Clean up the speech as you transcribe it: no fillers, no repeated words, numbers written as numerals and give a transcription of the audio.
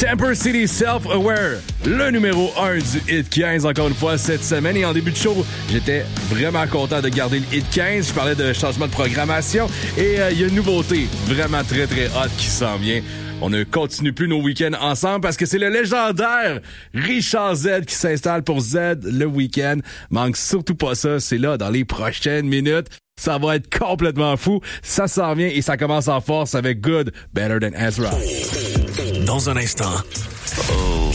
Temper City Self-Aware, le numéro 1 du Hit 15 encore une fois cette semaine. Et en début de show, j'étais vraiment content de garder le Hit 15. Je parlais de changement de programmation et il y a une nouveauté vraiment très très hot qui s'en vient. On ne continue plus nos week-ends ensemble parce que c'est le légendaire Richard Z qui s'installe pour Z le week-end. Manque surtout pas ça, c'est là dans les prochaines minutes. Ça va être complètement fou. Ça s'en vient et ça commence en force avec Good, Better Than Ezra. Dans un instant.